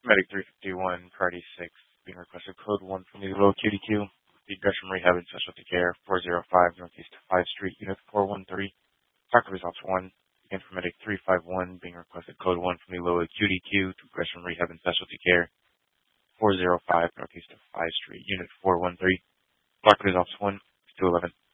Medic 351, Cardi 6, being requested code 1 from the low acuity queue. The Gresham Rehab and Specialty Care, 405 Northeast 5 Street, Unit 413. Doctor results 1. Again, for Medic 351, being requested code 1 from the low acuity queue to Gresham Rehab and Specialty Care, 405 Northeast 5 Street, Unit 413. Doctor results 1, 211.